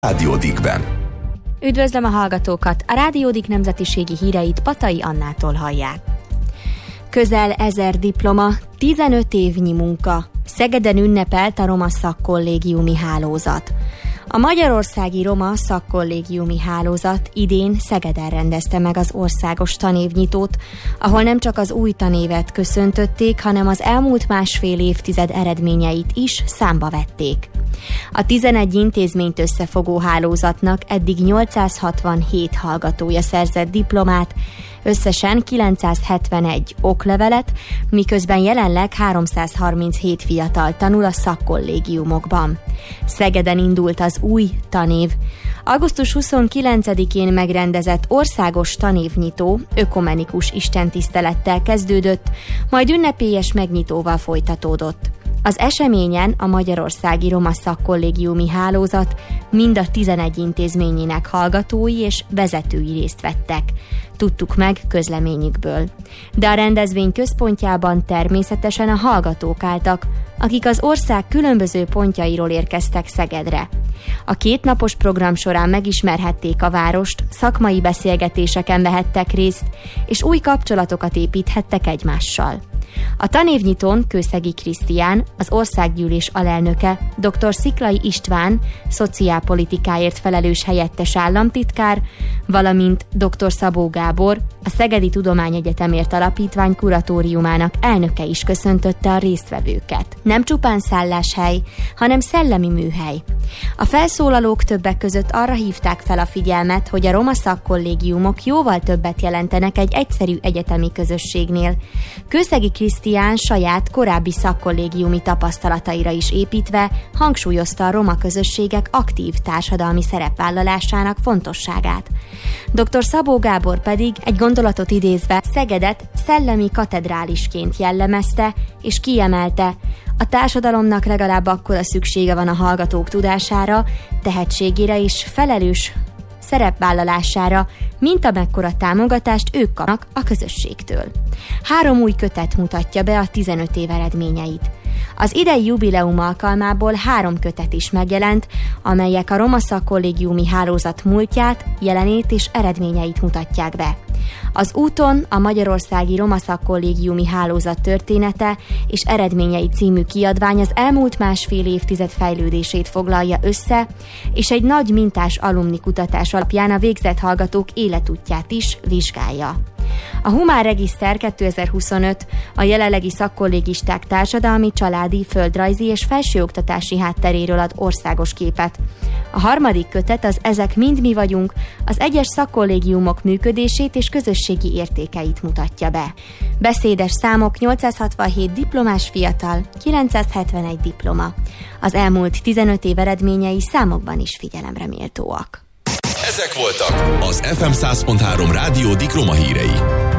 Rádió Dickben. Üdvözlöm a hallgatókat! A Rádió Dick nemzetiségi híreit Patai Annától hallják. Közel 1000 diploma, 15 évnyi munka. Szegeden ünnepelt a Roma Szakkollégiumi Hálózat. A Magyarországi Roma Szakkollégiumi Hálózat idén Szegeden rendezte meg az országos tanévnyitót, ahol nem csak az új tanévet köszöntötték, hanem az elmúlt másfél évtized eredményeit is számba vették. A 11 intézményt összefogó hálózatnak eddig 867 hallgatója szerzett diplomát, összesen 971 oklevelet, miközben jelenleg 337 fiatal tanul a szakkollégiumokban. Szegeden indult az új tanév. Augusztus 29-én megrendezett országos tanévnyitó ökumenikus istentisztelettel kezdődött, majd ünnepélyes megnyitóval folytatódott. Az eseményen a Magyarországi Roma Szakkollégiumi Hálózat mind a 11 intézményének hallgatói és vezetői részt vettek. Tudtuk meg közleményükből. De a rendezvény központjában természetesen a hallgatók álltak, akik az ország különböző pontjairól érkeztek Szegedre. A kétnapos program során megismerhették a várost, szakmai beszélgetéseken vehettek részt, és új kapcsolatokat építhettek egymással. A tanévnyitón Kőszegi Krisztián, az országgyűlés alelnöke, dr. Sziklay István, szociálpolitikáért felelős helyettes államtitkár, valamint dr. Szabó Gábor, a Szegedi Tudományegyetemért Alapítvány kuratóriumának elnöke is köszöntötte a résztvevőket. Nem csupán szálláshely, hanem szellemi műhely. A felszólalók többek között arra hívták fel a figyelmet, hogy a roma szakkollégiumok jóval többet jelentenek egy egyszerű egyetemi közösségnél. Kőszegi Krisztián saját korábbi szakkollégiumi tapasztalataira is építve hangsúlyozta a roma közösségek aktív társadalmi szerepvállalásának fontosságát. Dr. Szabó Gábor pedig egy gondolatot idézve Szegedet szellemi katedrálisként jellemezte és kiemelte: a társadalomnak legalább akkora szüksége van a hallgatók tudására, tehetségére és felelős szerepvállalására, mint amekkora támogatást ők kapnak a közösségtől. 3 új kötet mutatja be a 15 év eredményeit. Az idei jubileum alkalmából 3 kötet is megjelent, amelyek a Roma Szakkollégiumi Hálózat múltját, jelenét és eredményeit mutatják be. Az úton a Magyarországi Roma Szakkollégiumi Hálózat története és eredményei című kiadvány az elmúlt másfél évtized fejlődését foglalja össze, és egy nagy mintás alumni kutatás alapján a végzett hallgatók életútját is vizsgálja. A Humán Regiszter 2025 a jelenlegi szakkollégisták társadalmi, családi, földrajzi és felsőoktatási hátteréről ad országos képet. A 3. kötet az Ezek mind mi vagyunk, az egyes szakkollégiumok működését és közösségi értékeit mutatja be. Beszédes számok: 867 diplomás fiatal, 971 diploma. Az elmúlt 15 év eredményei számokban is figyelemre méltóak. Ezek voltak az FM 100.3 Rádió Dick Roma hírei.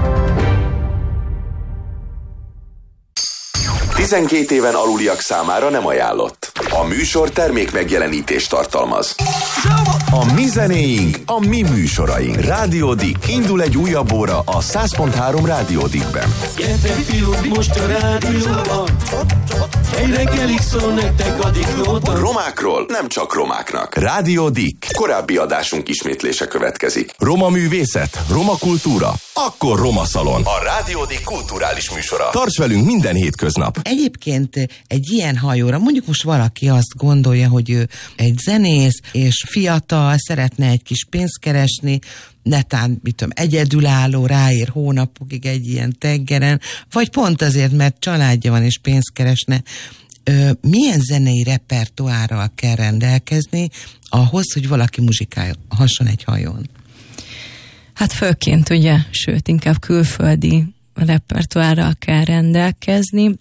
12 éven aluliak számára nem ajánlott. A műsor termék megjelenítést tartalmaz. A mi zenéink, a mi műsoraink. Rádió Dick. Indul egy újabb óra a 100.3 Rádió Dickben. Gyertek fiúk, most a rádióban. Egy reggelig szól nektek a Dickóban. Romákról nem csak romáknak. Rádió Dick. Korábbi adásunk ismétlése következik. Roma művészet, roma kultúra, akkor Roma Szalon. A Rádió Dick kulturális műsora. Tarts velünk minden hétköznap. Egyébként egy ilyen hajóra, mondjuk most valaki azt gondolja, hogy ő egy zenész, és fiatal, szeretne egy kis pénzt keresni, netán, egyedülálló, ráér hónapokig egy ilyen teggeren, vagy pont azért, mert családja van és pénzt keresne. Milyen zenei repertoárral kell rendelkezni ahhoz, hogy valaki muzsikálhasson egy hajón? Hát főként ugye, sőt, inkább külföldi repertoárral kell rendelkezni.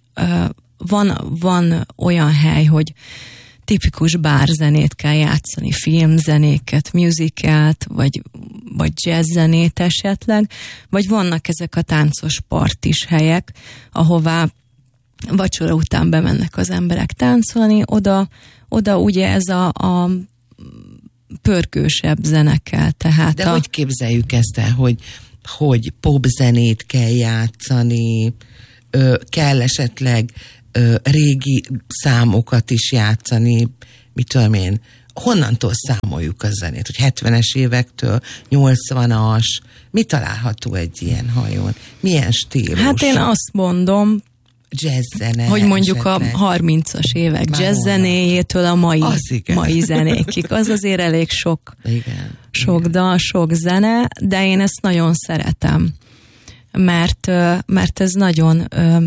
Van olyan hely, hogy tipikus bárzenét kell játszani, filmzenéket, musicalt, vagy jazzzenét esetleg, vagy vannak ezek a táncos partis helyek, ahová vacsora után bemennek az emberek táncolni, oda ugye ez a pörgősebb zene kell. Tehát de hogy képzeljük ezt el, hogy popzenét kell játszani, kell esetleg régi számokat is játszani, mit tudom én, honnantól számoljuk a zenét? Hogy 70-es évektől, 80-as, mi található egy ilyen hajón? Milyen stílus? Hát én azt mondom, jazz-zene, hogy mondjuk esetleg. a 30-as évek Már jazz-zenéjétől a mai zenékig. Az azért elég sok dal, sok zene, de én ezt nagyon szeretem. Mert ez nagyon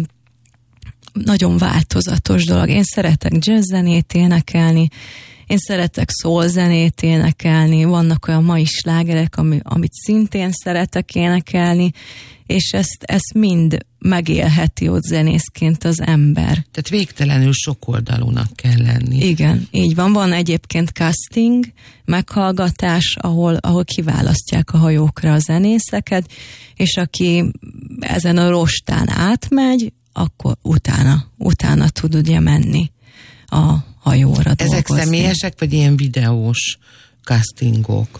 változatos dolog. Én szeretek jazz-zenét énekelni, én szeretek soul-zenét énekelni, vannak olyan mai slágerek, amit szintén szeretek énekelni, és ezt mind megélheti ott zenészként az ember. Tehát végtelenül sokoldalúnak kell lenni. Igen, így van. Van egyébként casting, meghallgatás, ahol kiválasztják a hajókra a zenészeket, és aki ezen a rostán átmegy, akkor utána tud ugye menni a hajóra Ezek dolgozni. személyesek, vagy ilyen videós castingok?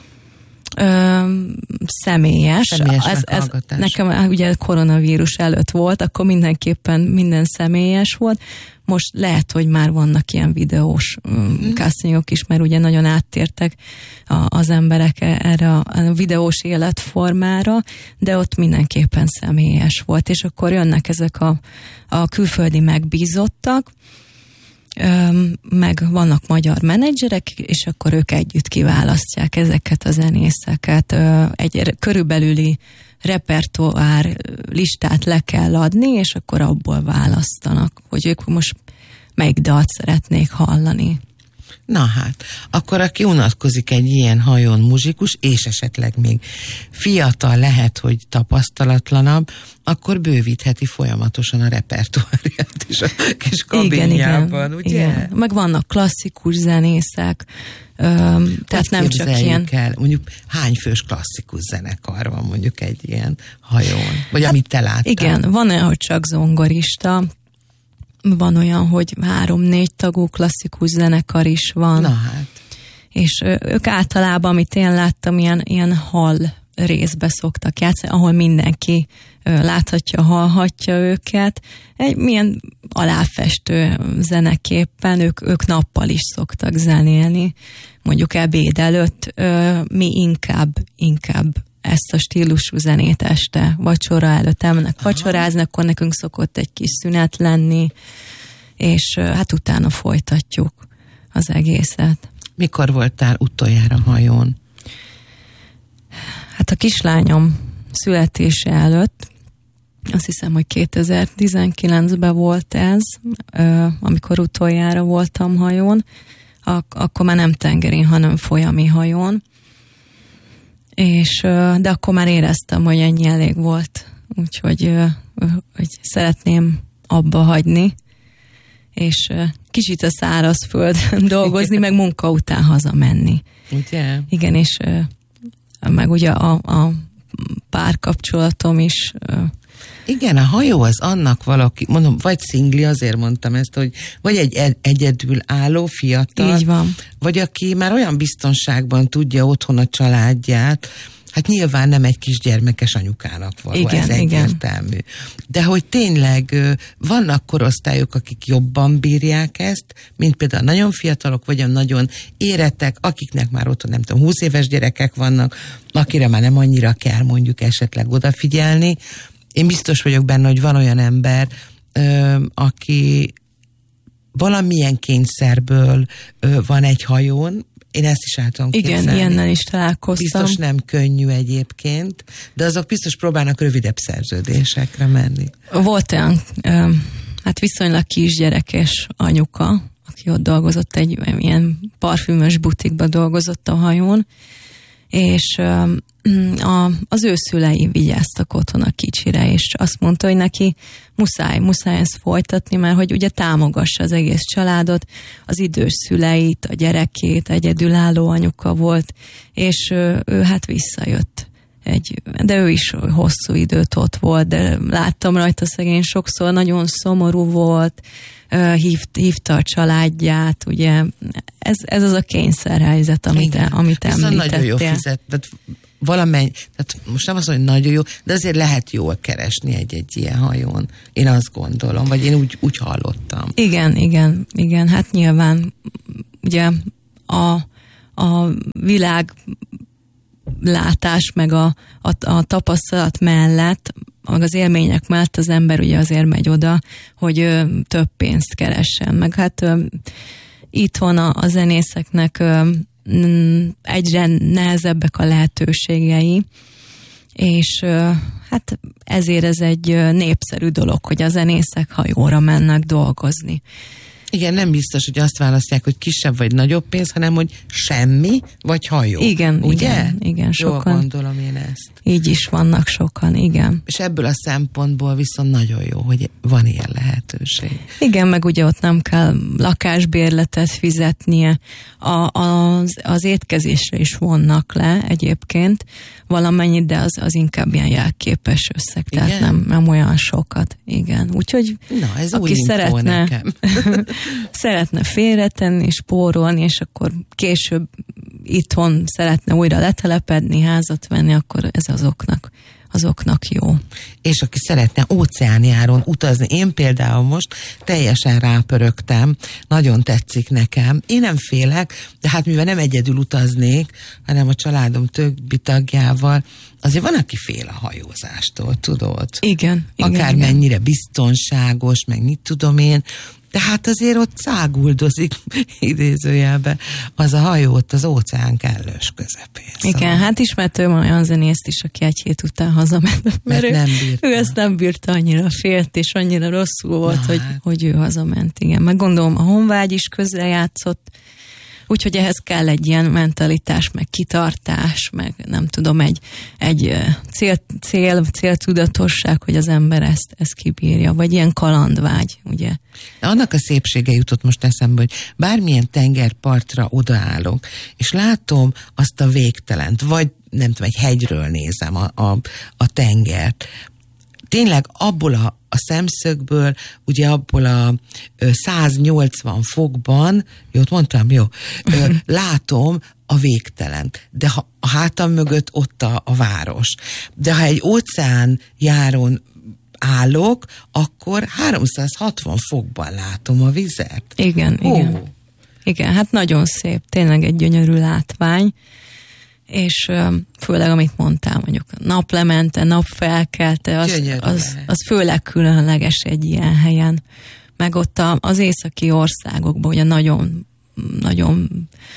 Személyes ez nekem ugye koronavírus előtt volt, akkor mindenképpen minden személyes volt. Most lehet, hogy már vannak ilyen videós castingok is, mert ugye nagyon áttértek az emberek erre a videós életformára, de ott mindenképpen személyes volt, és akkor jönnek ezek a külföldi megbízottak, meg vannak magyar menedzserek, és akkor ők együtt kiválasztják ezeket a zenészeket. Egy körülbelüli repertoár listát le kell adni, és akkor abból választanak, hogy ők most melyik dalt szeretnék hallani. Na hát, akkor aki unatkozik egy ilyen hajón muzsikus, és esetleg még fiatal, lehet, hogy tapasztalatlanabb, akkor bővítheti folyamatosan a repertoárját is a kis kabinjában, ugye? Igen. Meg vannak klasszikus zenészek, tehát nem csak ilyen... El, mondjuk hány fős klasszikus zenekar van mondjuk egy ilyen hajón? Vagy amit te láttál? Igen, van olyan, hogy csak zongorista, van olyan, hogy 3-4 tagú klasszikus zenekar is van. Na hát. És ők általában, amit én láttam, ilyen hall részbe szoktak játszani, ahol mindenki láthatja, hallhatja őket. Egy milyen aláfestő zeneképpen, ők nappal is szoktak zenélni. Mondjuk ebéd előtt mi inkább ezt a stílusú zenét este, vacsora előtt elmennek vacsorázni, akkor nekünk szokott egy kis szünet lenni, és hát utána folytatjuk az egészet. Mikor voltál utoljára hajón? Hát a kislányom születése előtt, azt hiszem, hogy 2019-ben volt ez, amikor utoljára voltam hajón, akkor már nem tengerén, hanem folyami hajón, de akkor már éreztem, hogy ennyi elég volt, úgyhogy hogy szeretném abba hagyni, és kicsit a szárazföldön dolgozni, meg munka után hazamenni. Ugye? Igen, és meg ugye a párkapcsolatom is. Igen, a hajó az annak valaki, mondom, vagy szingli, azért mondtam ezt, hogy vagy egy egyedül álló fiatal, így van, vagy aki már olyan biztonságban tudja otthon a családját, hát nyilván nem egy kisgyermekes anyukának való, igen, ez egyértelmű. Igen. De hogy tényleg vannak korosztályok, akik jobban bírják ezt, mint például nagyon fiatalok, vagy a nagyon érettek, akiknek már otthon, nem tudom, 20 éves gyerekek vannak, akire már nem annyira kell mondjuk esetleg odafigyelni. Én biztos vagyok benne, hogy van olyan ember, aki valamilyen kényszerből van egy hajón. Én ezt is el tudom képzelni. Igen, ilyennel is találkoztam. Biztos nem könnyű egyébként, de azok biztos próbálnak rövidebb szerződésekre menni. Volt olyan, hát viszonylag kisgyerekes anyuka, aki ott dolgozott, egy ilyen parfümös butikba dolgozott a hajón, és az ő szülei vigyáztak otthon a kicsire, és azt mondta, hogy neki muszáj ezt folytatni, mert hogy ugye támogassa az egész családot, az idős szüleit, a gyerekét, egyedülálló anyuka volt, és ő hát visszajött. De ő is hosszú időt ott volt, de láttam rajta szegény sokszor, nagyon szomorú volt, hívta a családját, ugye ez az a kényszerhelyzet, amit említettél. Nagyon jó fizet, tehát valamennyi, tehát most nem azt mondom, hogy nagyon jó, de azért lehet jól keresni egy ilyen hajón. Én azt gondolom, vagy én úgy hallottam. Igen, hát nyilván ugye a világlátás, meg a tapasztalat mellett, meg az élmények mellett az ember ugye azért megy oda, hogy több pénzt keressen. Meg hát itthon a zenészeknek egyre nehezebbek a lehetőségei, és hát ezért ez egy népszerű dolog, hogy a zenészek hajóra mennek dolgozni. Igen, nem biztos, hogy azt választják, hogy kisebb vagy nagyobb pénz, hanem hogy semmi vagy hajó. Igen, ugye? Igen, sokan. Jól gondolom én ezt. Így is vannak sokan, igen. És ebből a szempontból viszont nagyon jó, hogy van ilyen lehetőség. Igen, meg ugye ott nem kell lakásbérletet fizetnie. Az étkezésre is vonnak le egyébként valamennyit, de az inkább ilyen jelképes összeg, tehát nem olyan sokat. Igen, úgyhogy na, ez aki szeretne félretenni, spórolni, és akkor később itthon szeretne újra letelepedni, házat venni, akkor ez azoknak jó. És aki szeretne óceánjáron utazni, én például most teljesen rápörögtem, nagyon tetszik nekem. Én nem félek, de hát mivel nem egyedül utaznék, hanem a családom többi tagjával, azért van, aki fél a hajózástól, tudod? Igen. Akármennyire biztonságos, meg mit tudom én, de hát azért ott száguldozik, idézőjelbe, az a hajót az óceán kellős közepén. Igen, szóval. Hát ismertem olyan zenészt is, aki egy hét után hazament, mert ő ezt nem bírta, annyira félt, és annyira rosszul volt, hogy ő hazament. Igen, meg gondolom a honvágy is közrejátszott, úgyhogy ehhez kell egy ilyen mentalitás, meg kitartás, meg nem tudom, egy céltudatosság, hogy az ember ezt kibírja, vagy ilyen kalandvágy, ugye? De annak a szépsége jutott most eszembe, hogy bármilyen tengerpartra odaállok, és látom azt a végtelent, vagy nem tudom, egy hegyről nézem a tengert. Tényleg abból a szemszögből, ugye abból a 180 fokban, jót mondtam, jó, látom a végtelent, de a hátam mögött ott a város. De ha egy óceánjáron állok, akkor 360 fokban látom a vizet. Igen. Igen, hát nagyon szép, tényleg egy gyönyörű látvány, és főleg, amit mondtál, mondjuk naplemente, napfelkelte, az főleg különleges egy ilyen helyen. Meg ott az északi országokban, ugye nagyon, nagyon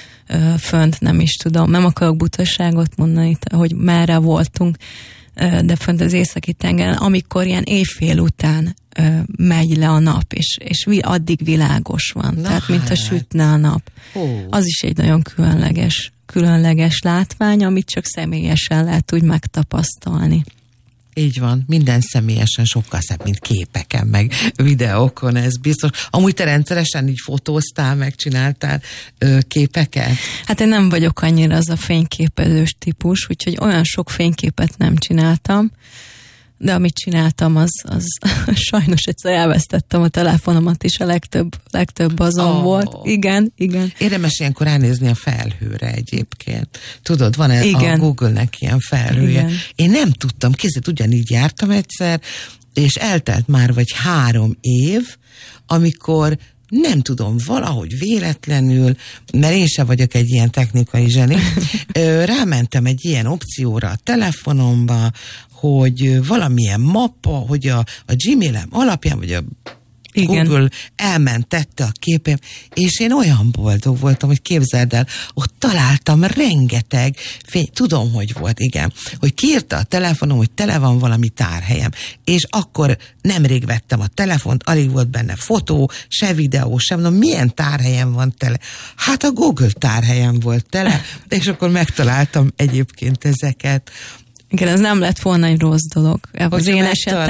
fönt, nem is tudom, nem akarok butaságot mondani, hogy merre voltunk, de fönt az északi tengeren, amikor ilyen éjfél után megy le a nap, és addig világos van, tehát mint a sütne a nap. Az is egy nagyon különleges látvány, amit csak személyesen lehet úgy megtapasztalni. Így van, minden személyesen sokkal szebb, mint képeken, meg videókon, ez biztos. Amúgy te rendszeresen így fotóztál, megcsináltál képeket? Hát én nem vagyok annyira az a fényképezős típus, úgyhogy olyan sok fényképet nem csináltam, de amit csináltam, az sajnos egyszer elvesztettem a telefonomat is, a legtöbb azon volt. Igen. Érdemes ilyenkor ránézni a felhőre egyébként. Tudod, van a Google-nek ilyen felhője. Igen. Én nem tudtam, készít, ugyanígy jártam egyszer, és eltelt már vagy 3 év, amikor nem tudom, valahogy véletlenül, mert én sem vagyok egy ilyen technikai zseni, rámentem egy ilyen opcióra a telefonomba, hogy valamilyen mappa, hogy a Gmail-em alapján, vagy a Google elmentette a képem, és én olyan boldog voltam, hogy képzeld el, ott találtam rengeteg tudom, hogy volt, igen, hogy kiírta a telefonom, hogy tele van valami tárhelyem, és akkor nemrég vettem a telefont, alig volt benne fotó, se videó, sem, mondom, milyen tárhelyem van tele? Hát a Google tárhelyem volt tele, és akkor megtaláltam egyébként ezeket. Igen, ez nem lett volna egy rossz dolog. Az én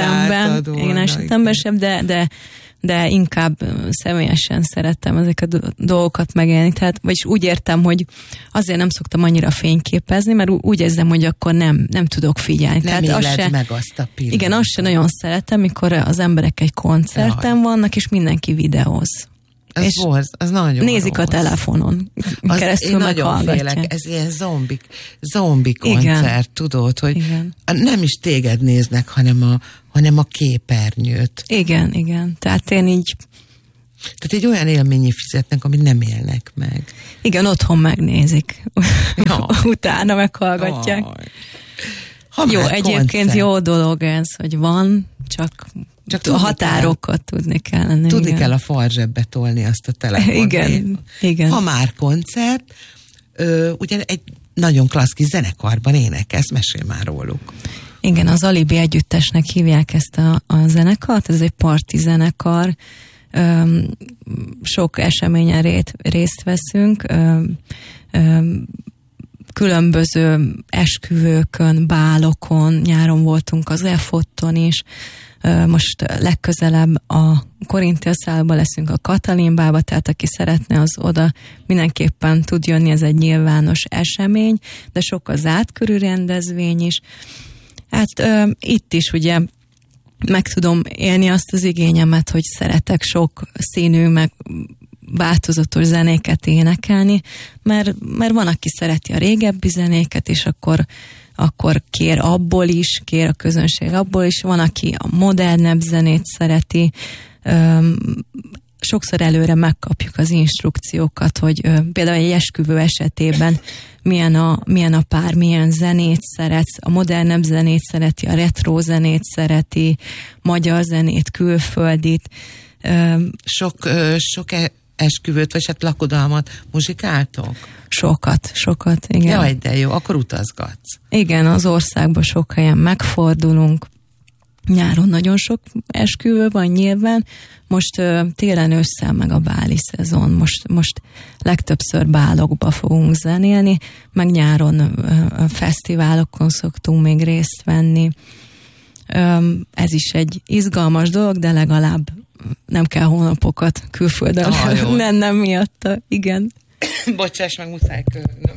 esetemben sem, de inkább személyesen szerettem ezeket a dolgokat megélni. Tehát, vagyis úgy értem, hogy azért nem szoktam annyira fényképezni, mert úgy érzem, hogy akkor nem tudok figyelni. Nem éled meg azt a pillanatot. Igen, azt se nagyon szeretem, mikor az emberek egy koncerten vannak, és mindenki videóz. Ez nagyon nézik rossz. A telefonon keresztül, én nagyon félek, ez ilyen zombi koncert, tudod, hogy nem is téged néznek, hanem a képernyőt. Igen, tehát én így Tehát egy olyan élményi fizetnek, amit nem élnek meg. Igen, otthon megnézik. Utána meghallgatják. Jó, egyébként koncert. Jó dolog ez, hogy van, csak a határokat tudni kellene. Tudni kell a farzsebbe tolni azt a telefont. Igen. Ha már koncert, ugye egy nagyon klassz kis zenekarban énekelsz, mesélj már róluk. Igen, az Alibi együttesnek hívják ezt a zenekart, ez egy parti zenekar, sok eseményen részt veszünk, különböző esküvőkön, bálokon, nyáron voltunk az EFOT-on is, most legközelebb a Korintia szállóban leszünk a Katalinbába, tehát aki szeretne, az oda mindenképpen tud jönni, ez egy nyilvános esemény, de sok az átkörű rendezvény is. Hát itt is ugye meg tudom élni azt az igényemet, hogy szeretek sok színű, meg változatos zenéket énekelni, mert van, aki szereti a régebbi zenéket, és akkor kér abból is, kér a közönség abból is, van, aki a modernebb zenét szereti, sokszor előre megkapjuk az instrukciókat, hogy például egy esküvő esetében milyen a pár, milyen zenét szeretsz, a modernebb zenét szereti, a retro zenét szereti, magyar zenét, külföldit. Sok esküvőt, vagy hát lakodalmat muzsikáltok? Sokat, igen. Jaj, de jó, akkor utazgatsz. Igen, az országban sok helyen megfordulunk. Nyáron nagyon sok esküvő van nyilván. Most télen ősszel meg a báli szezon. Most legtöbbször bálokba fogunk zenélni, meg nyáron fesztiválokon szoktunk még részt venni. Ez is egy izgalmas dolog, de legalább nem kell hónapokat külföldön lennem miatta. Igen. Bocsáss meg, muszáj kölnöm.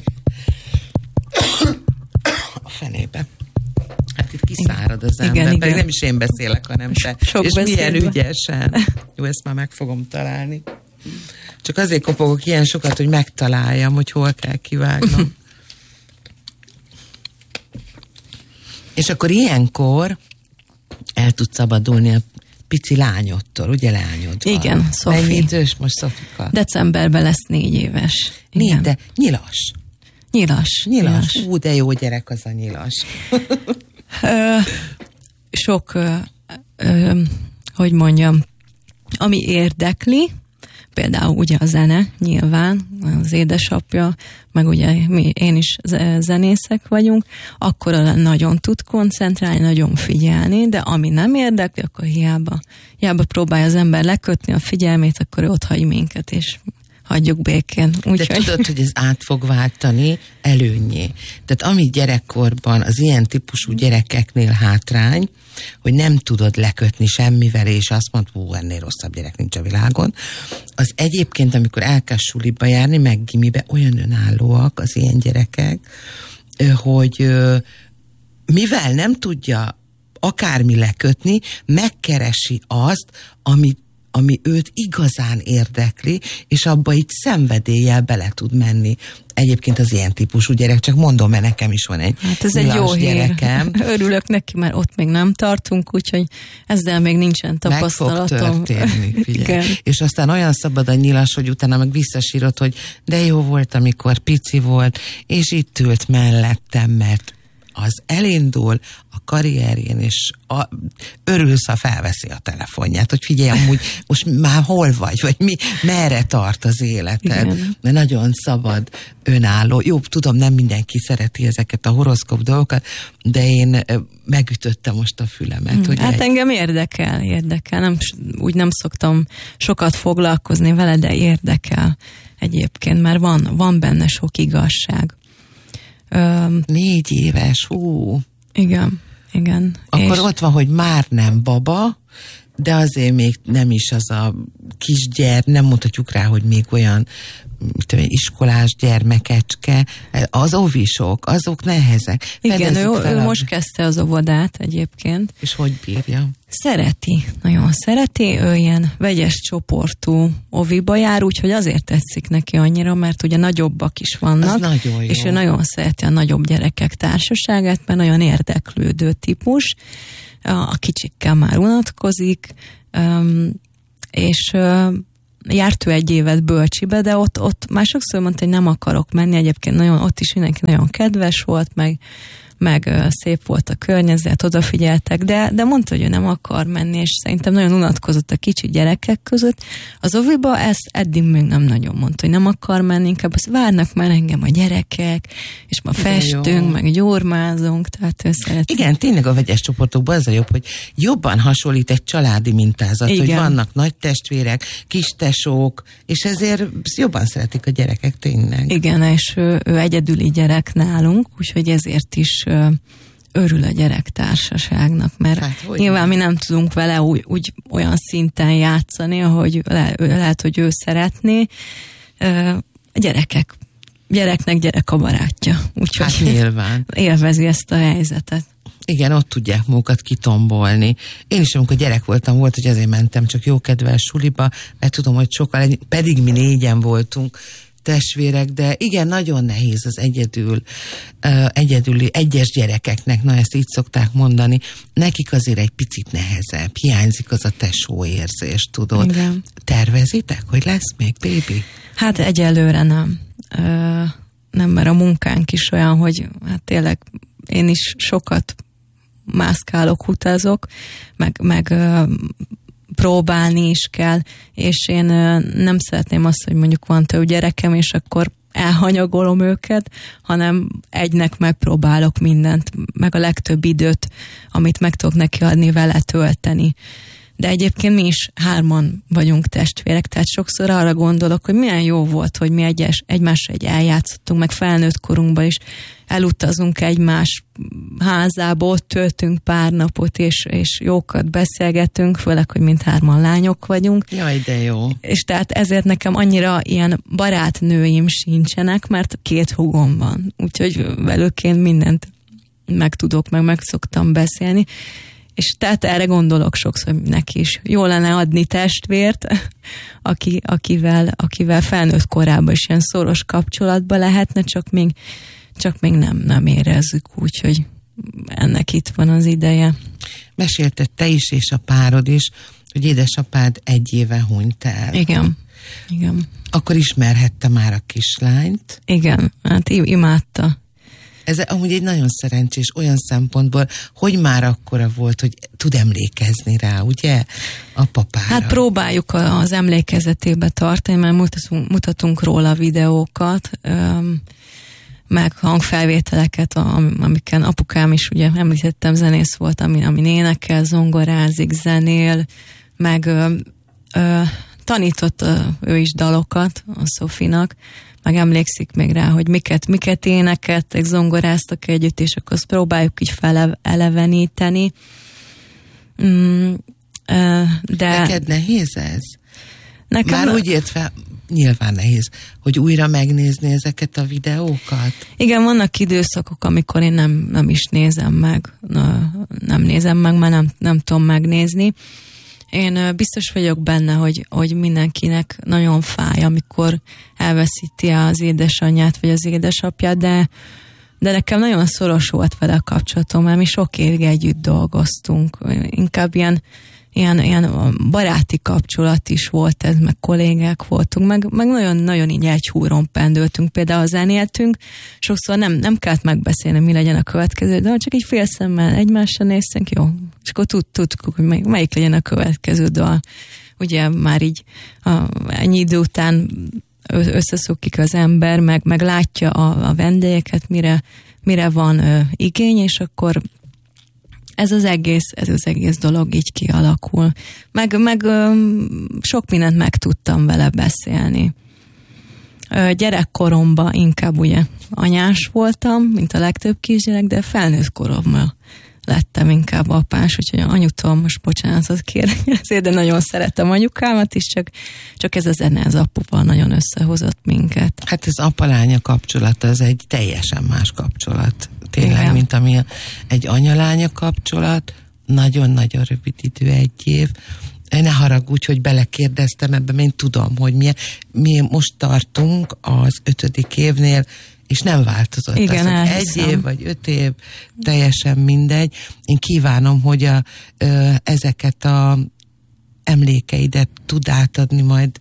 A fenébe. Hát itt kiszárad az ember, igen. Pedig nem is én beszélek, hanem te. És milyen ügyesen. Jó, ezt már meg fogom találni. Csak azért kopogok ilyen sokat, hogy megtaláljam, hogy hol kell kivágnom. És akkor ilyenkor el tudsz szabadulni a pici lányodtól, ugye lányod van? Igen, Szofi. Mennyi idős most Szofika? Decemberben lesz 4 éves. Igen. De nyilas. Nyilas. De jó gyerek az a nyilas. Sok, hogy mondjam, ami érdekli, például ugye a zene, nyilván, az édesapja, meg ugye én is zenészek vagyunk, akkor nagyon tud koncentrálni, nagyon figyelni, de ami nem érdekli, akkor hiába próbálja az ember lekötni a figyelmét, akkor ő ott hagy minket, és hagyjuk békén. De tudod, hogy ez át fog váltani előnyé. Tehát ami gyerekkorban az ilyen típusú gyerekeknél hátrány, hogy nem tudod lekötni semmivel, és azt mondod, ennél rosszabb gyerek nincs a világon, az egyébként, amikor elkezd suliba járni, meg gimibe, olyan önállóak az ilyen gyerekek, hogy mivel nem tudja akármi lekötni, megkeresi azt, ami őt igazán érdekli, és abba így szenvedéllyel bele tud menni. Egyébként az ilyen típusú gyerek, csak mondom, mert nekem is van egy ez egy jó gyerekem. Örülök neki, mert ott még nem tartunk, úgyhogy ezzel még nincsen tapasztalatom. Meg fog történni, figyelj. És aztán olyan szabad a nyilas, hogy utána meg visszasírod, hogy de jó volt, amikor pici volt, és itt ült mellettem, mert az elindul a karrierjén, és örülsz, ha felveszi a telefonját, hogy figyelj, amúgy most már hol vagy merre tart az életed. Igen. Mert nagyon szabad, önálló. Jó, tudom, nem mindenki szereti ezeket a horoszkóp dolgokat, de én megütöttem most a fülemet. Hogy hát engem érdekel. Úgy nem szoktam sokat foglalkozni vele, de érdekel egyébként, mert van benne sok igazság. 4 éves, Igen. Akkor ott van, hogy már nem baba, de azért még nem is az a kisgyermek, nem mondhatjuk rá, hogy még olyan iskolás gyermekecske, az ovisok, azok nehezek. Igen, ő most kezdte az óvodát egyébként. És hogy bírja? Szereti, nagyon szereti, ő ilyen vegyes csoportú oviba jár, úgyhogy azért tetszik neki annyira, mert ugye nagyobbak is vannak, és ő nagyon szereti a nagyobb gyerekek társaságát, mert nagyon érdeklődő típus, a kicsikkel már unatkozik, és járt ő 1 évet bölcsibe, de ott már sokszor mondta, hogy nem akarok menni, egyébként ott is mindenki nagyon kedves volt, meg szép volt a környezet, odafigyeltek, de mondta, hogy ő nem akar menni, és szerintem nagyon unatkozott a kicsi gyerekek között. Az oviba ezt eddig még nem nagyon mondta, hogy nem akar menni, inkább azt várnak már engem a gyerekek, és ma festünk, meg gyurmázunk, tehát ő szeret. Igen, tényleg a vegyes csoportokban az a jobb, hogy jobban hasonlít egy családi mintázat, igen, hogy vannak nagy testvérek, kis tesók, és ezért jobban szeretik a gyerekek tényleg. Igen, és ő egyedüli gyerek nálunk, úgyhogy ezért is örül a gyerektársaságnak, mert nyilván mi nem tudunk vele úgy olyan szinten játszani, ahogy lehet, hogy ő szeretné. A gyereknek gyerek a barátja. Úgyhogy nyilván élvezi ezt a helyzetet. Igen, ott tudják magukat kitombolni. Én is, amikor gyerek voltam, volt, hogy azért mentem csak jókedves suliba, mert tudom, hogy sokkal, pedig mi 4-en voltunk testvérek, de igen, nagyon nehéz az egyedüli egyes gyerekeknek, na ezt így szokták mondani, nekik azért egy picit nehezebb, hiányzik az a tesó érzés, tudod. Igen. Tervezitek, hogy lesz még baby? Hát egyelőre nem. Nem, mert a munkánk is olyan, hogy hát tényleg én is sokat mászkálok, utazok, meg próbálni is kell, és én nem szeretném azt, hogy mondjuk van több gyerekem, és akkor elhanyagolom őket, hanem egynek megpróbálok mindent, meg a legtöbb időt, amit meg tudok neki adni, vele tölteni. De egyébként mi is 3 vagyunk testvérek, tehát sokszor arra gondolok, hogy milyen jó volt, hogy mi egymásra eljátszottunk, meg felnőtt korunkban is elutazunk egymás házába, ott töltünk pár napot, és jókat beszélgetünk, főleg, hogy mind 3 lányok vagyunk. Jaj, de jó. És tehát ezért nekem annyira ilyen barátnőim sincsenek, mert 2 húgom van. Úgyhogy velük én mindent megtudok, meg szoktam beszélni. És tehát erre gondolok sokszor, hogy neki is jó lenne adni testvért, akivel felnőtt korában is ilyen szoros kapcsolatban lehetne, csak még nem érezzük, úgyhogy ennek itt van az ideje. Mesélted te is, és a párod is, hogy édesapád 1 éve hunyt el. Igen. Akkor ismerhette már a kislányt? Igen, hát imádta. Ez amúgy egy nagyon szerencsés olyan szempontból, hogy már akkora volt, hogy tud emlékezni rá, ugye, a papára. Hát próbáljuk az emlékezetébe tartani, mert mutatunk róla videókat, meg hangfelvételeket, amiken apukám is, ugye említettem, zenész volt, ami énekel, zongorázik, zenél, meg tanított ő is dalokat a Szofinak, meg emlékszik még rá, hogy miket énekeltek, zongoráztak együtt, és akkor azt próbáljuk így feleleveníteni. De neked nehéz ez? Nekem már úgy értve, nyilván nehéz, hogy újra megnézni ezeket a videókat? Igen, vannak időszakok, amikor én nem is nézem meg. Nem nézem meg, mert nem tudom megnézni. Én biztos vagyok benne, hogy mindenkinek nagyon fáj, amikor elveszíti az édesanyját, vagy az édesapját, de nekem nagyon szoros volt vele a kapcsolatom, mert mi sok évig együtt dolgoztunk. Inkább ilyen baráti kapcsolat is volt ez, meg kollégák voltunk, meg nagyon-nagyon így egy húron pendültünk, például zenéltünk, sokszor nem kellett megbeszélni, mi legyen a következő, de csak így fél szemmel egymásra néztünk, jó, és akkor tudtuk, hogy melyik legyen a következő dal. Ugye már így ennyi idő után összeszokik az ember, meg látja a vendégeket, mire van igény, és akkor ez az egész dolog így kialakul. Meg sok mindent meg tudtam vele beszélni. Gyerekkoromban inkább ugye anyás voltam, mint a legtöbb kisgyerek, de felnőtt koromban lettem inkább apás, úgyhogy anyutól most bocsánatot kérek ezért, de nagyon szeretem anyukámat is, csak ez a zene, az apuval nagyon összehozott minket. Hát ez apa-lánya kapcsolat, az egy teljesen más kapcsolat. Tényleg, igen, mint ami egy anya-lánya kapcsolat, nagyon-nagyon rövid idő, 1 év. Ne haragudj, hogy belekérdeztem ebbe, én tudom, hogy mi most tartunk az 5. évnél, és nem változott. Igen, az, 1 év vagy 5 év, teljesen mindegy. Én kívánom, hogy ezeket a emlékeidet tud átadni majd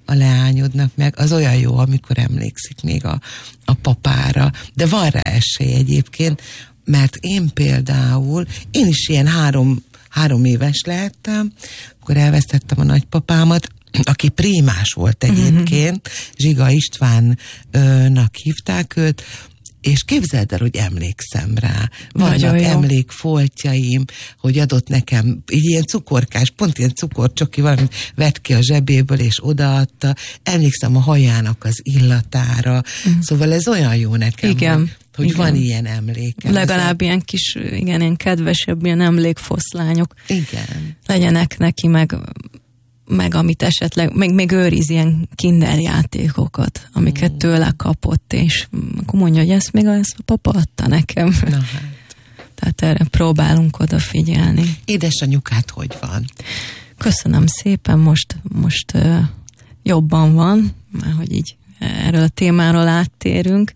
a leányodnak meg, az olyan jó, amikor emlékszik még a papára. De van rá esély egyébként, mert én például, én is ilyen három éves lehettem, akkor elvesztettem a nagypapámat, aki prímás volt egyébként, Zsiga Istvánnak hívták őt, és képzeld el, hogy emlékszem rá. Vannak emlékfoltjaim, hogy adott nekem ilyen cukorkás, pont ilyen cukorcsoki, valamit vett ki a zsebéből, és odaadta. Emlékszem a hajának az illatára. Szóval ez olyan jó nekem, igen. hogy igen. Van ilyen emlékem. Legalább ilyen kis, igen, ilyen kedvesebb, ilyen emlékfoszlányok. Igen. Legyenek neki, meg amit esetleg, még őriz ilyen kinderjátékokat, amiket tőle kapott, és akkor mondja, hogy ezt a papa adta nekem. Na hát. Tehát erre próbálunk odafigyelni. Édesanyukát hogy van? Köszönöm szépen, most jobban van, mert hogy így erről a témáról áttérünk,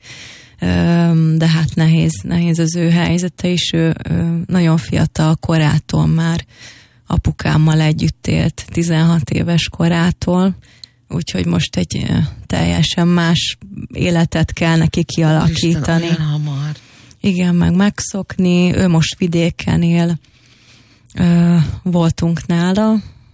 de hát nehéz az ő helyzete is, ő nagyon fiatal korától már apukámmal együtt élt, 16 éves korától, úgyhogy most egy teljesen más életet kell neki kialakítani. Isten, hamar. Igen, meg megszokni, ő most vidéken él, voltunk nála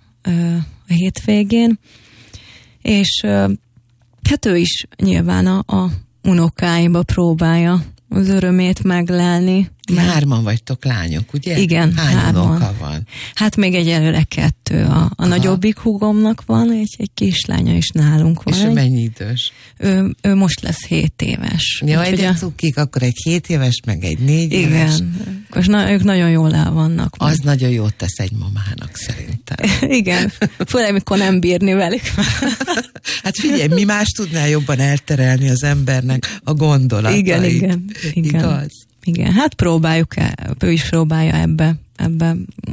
a hétvégén, és hát ő is nyilván a unokáiba próbálja az örömét meglelni. Hárman vagytok lányok, ugye? Igen, hány unoka van? Hát még egyelőre 2. A nagyobbik húgomnak van, egy kislánya is nálunk van. És ő mennyi idős? Ő most lesz 7 éves. Jaj, de cukik, akkor egy 7 éves, meg egy 4 éves. Igen, és ők nagyon jól el vannak. Az meg. Nagyon jót tesz egy mamának szerintem. Igen, főleg mikor nem bírni velük. Hát figyelj, mi más tudná jobban elterelni az embernek a gondolatait? Igen. Igaz? Igen, hát ő is próbálja ebbe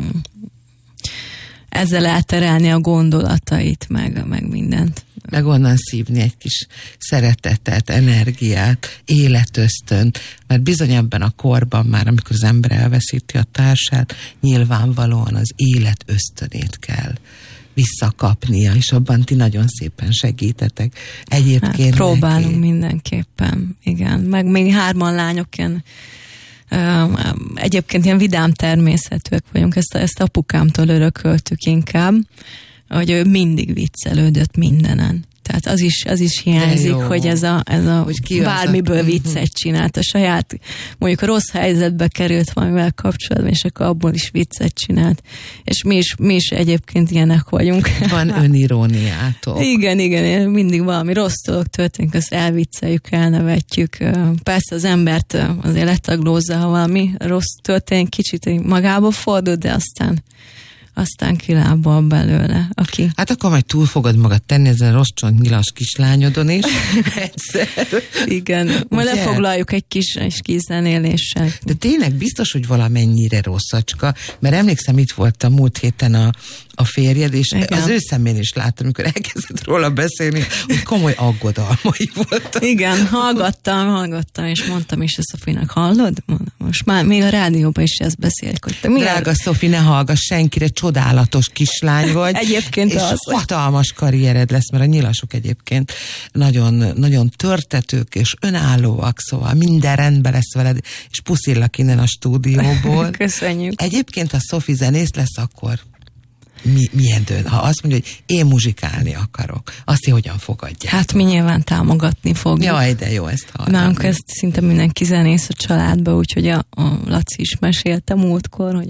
ezzel elterelni a gondolatait, meg mindent. Meg onnan szívni egy kis szeretetet, energiát, életösztönt, mert bizony ebben a korban már, amikor az ember elveszíti a társát, nyilvánvalóan az életösztönét kell visszakapnia, és abban ti nagyon szépen segítetek. Egyébként hát, próbálunk mindenképpen, igen. Meg még 3 lányok ilyen, egyébként ilyen vidám természetűek vagyunk, ezt apukámtól örököltük inkább, hogy ő mindig viccelődött mindenen. Tehát az is hiányzik, hogy ez a hogy bármiből viccet csinált. A saját, mondjuk a rossz helyzetbe került valamivel kapcsolatban, és akkor abból is viccet csinált. És mi is egyébként ilyenek vagyunk. Van öniróniátok. Igen, mindig valami rossz dolog történik, azt elvicceljük, elnevetjük. Persze az embert azért letaglózza, ha valami rossz történik, kicsit magába fordul, de aztán kilábal belőle, aki... Hát akkor majd túl fogod magad tenni ezen rossz csontnyilas kislányodon is. Igen, majd lefoglaljuk egy kis zenéléssel. De tényleg biztos, hogy valamennyire rosszacska, mert emlékszem, itt voltam múlt héten a férjed, és igen. Az ő szemén is láttam, amikor elkezdett róla beszélni, hogy komoly aggodalmai voltak. Igen, hallgattam, és mondtam is a Szofinak, hallod? Most már még a rádióban is ezt beszélik, hogy te drága Szofi, ne hallgass senkire, csodálatos kislány vagy. Egyébként és az. Hatalmas karriered lesz, mert a nyilasok egyébként nagyon, nagyon törtetők és önállóak, szóval minden rendben lesz veled, és puszillak innen a stúdióból. Köszönjük. Egyébként, ha Szofi zenész lesz, akkor milyen dönt? Ha azt mondja, hogy én muzsikálni akarok, azt hogyan fogadják? Hát mi nyilván támogatni fogjuk. Jaj, de jó ezt hallani. Nálunk ezt szinte mindenki zenész a családba, úgyhogy a Laci is mesélte múltkor, hogy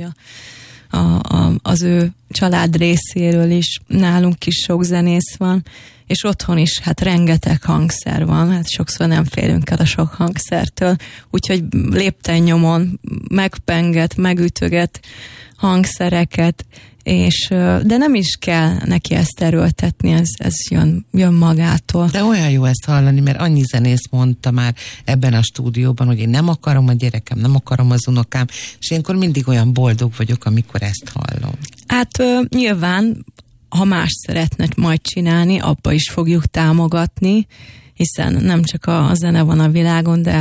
az ő család részéről is nálunk is sok zenész van, és otthon is hát rengeteg hangszer van, hát sokszor nem férünk el a sok hangszertől, úgyhogy lépten nyomon megpenget, megütöget hangszereket, de nem is kell neki ezt erőltetni, ez jön magától. De olyan jó ezt hallani, mert annyi zenész mondta már ebben a stúdióban, hogy én nem akarom a gyerekem, nem akarom az unokám, és ilyenkor mindig olyan boldog vagyok, amikor ezt hallom. Hát nyilván, ha más szeretne majd csinálni, abba is fogjuk támogatni, hiszen nem csak a zene van a világon, de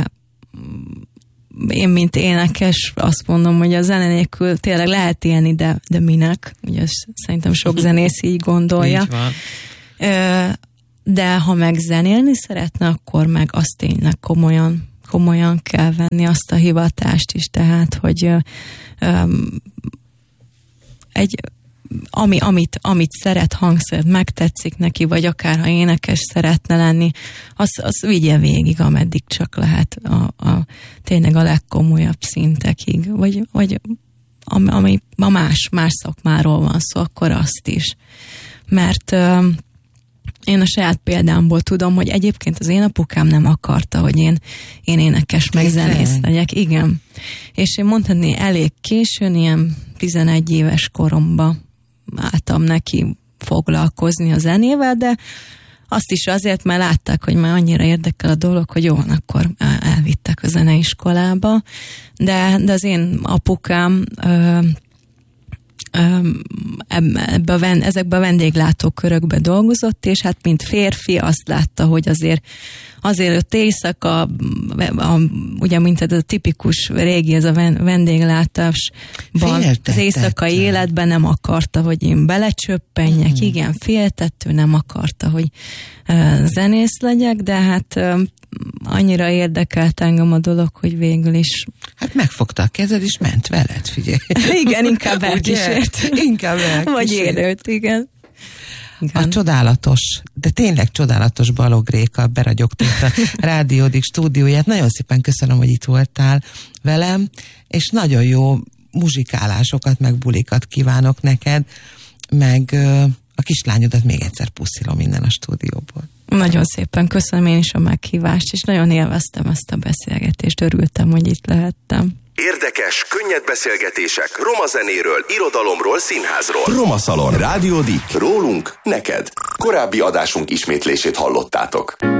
én, mint énekes, azt mondom, hogy a zene nélkül tényleg lehet élni, de minek? Ugye szerintem sok zenész így gondolja. Így van. de ha meg zenélni szeretne, akkor meg azt tényleg komolyan kell venni azt a hivatást is, tehát, hogy amit szeret, hangszert, megtetszik neki, vagy akár ha énekes szeretne lenni, az vigye végig, ameddig csak lehet tényleg a legkomolyabb szintekig, vagy ami a más szakmáról van szó, akkor azt is. Mert én a saját példámból tudom, hogy egyébként az én apukám nem akarta, hogy én énekes meg zenész legyek. Igen. És én mondhatni elég későn, ilyen 11 éves koromban álltam neki foglalkozni a zenével, de azt is azért, mert látták, hogy már annyira érdekel a dolog, hogy jó, akkor elvittek a zeneiskolába. De az én apukám ezekben a vendéglátókörökbe dolgozott, és hát mint férfi azt látta, hogy azért ott éjszaka, ugye mint ez a tipikus régi, ez a vendéglátásban, az éjszakai életben nem akarta, hogy én belecsöppenjek, igen, féltettő, nem akarta, hogy zenész legyek, de hát annyira érdekelt engem a dolog, hogy végül is... Hát megfogta a kezed, és ment veled, figyelj. Igen, inkább elkísért. Inkább elkísért. Vagy élőt, igen. A csodálatos, de tényleg csodálatos Balogh Réka beragyogta a Rádiódik stúdióját. Nagyon szépen köszönöm, hogy itt voltál velem, és nagyon jó muzsikálásokat, meg bulikat kívánok neked, meg a kislányodat még egyszer puszilom innen a stúdióból. Nagyon szépen köszönöm én is a meghívást, és nagyon élveztem ezt a beszélgetést, örültem, hogy itt lehettem. Érdekes, könnyed beszélgetések roma zenéről, irodalomról, színházról. Roma Szalon. Rádiódik. Rólunk, neked. Korábbi adásunk ismétlését hallottátok.